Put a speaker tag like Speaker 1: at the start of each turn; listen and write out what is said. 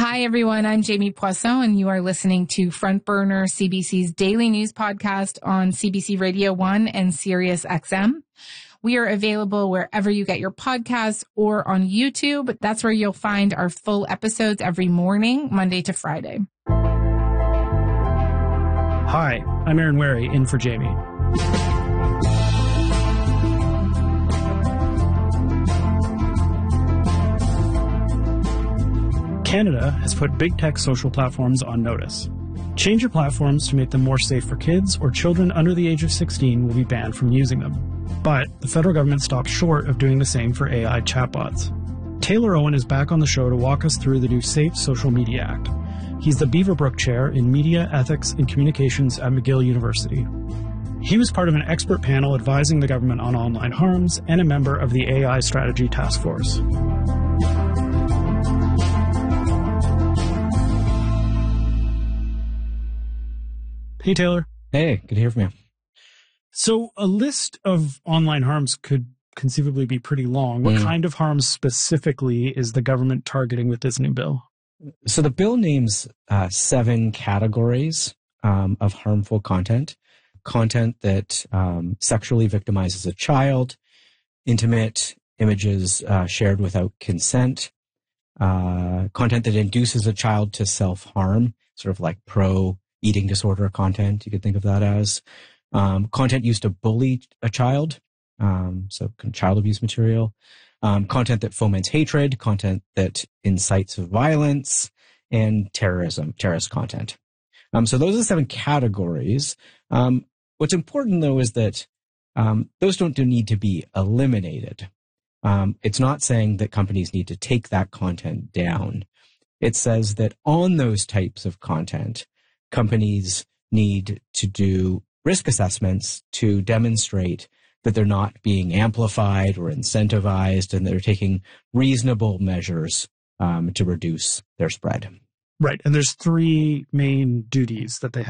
Speaker 1: Hi, everyone. I'm Jamie Poisson, and you are listening to Front Burner, CBC's daily news podcast on CBC Radio 1 and Sirius XM. We are available wherever you get your podcasts or on YouTube. That's where you'll find our full episodes every morning, Monday to Friday.
Speaker 2: Hi, I'm Aaron Wary, in for Jamie. Canada has put big tech social platforms on notice. Change your platforms to make them more safe for kids, or children under the age of 16 will be banned from using them. But the federal government stopped short of doing the same for AI chatbots. Taylor Owen is back on the show to walk us through the new Safe Social Media Act. He's the Beaverbrook Chair in Media, Ethics, and Communications at McGill University. He was part of an expert panel advising the government on online harms and a member of the AI Strategy Task Force. Hey, Taylor.
Speaker 3: Hey, good to hear from you.
Speaker 2: So a list of online harms could conceivably be pretty long. What kind of harms specifically is the government targeting with this new bill?
Speaker 3: So the bill names 7 categories of harmful content. Content that sexually victimizes a child, intimate images shared without consent, content that induces a child to self-harm, sort of like pro-eating disorder content, you could think of that as. Content used to bully a child, so child abuse material. Content that foments hatred, content that incites violence, and terrorist content. So those are the 7 categories. What's important, though, is that those don't need to be eliminated. It's not saying that companies need to take that content down. It says that on those types of content, companies need to do risk assessments to demonstrate that they're not being amplified or incentivized, and they're taking reasonable measures to reduce their spread.
Speaker 2: Right. And there's 3 main duties that they have.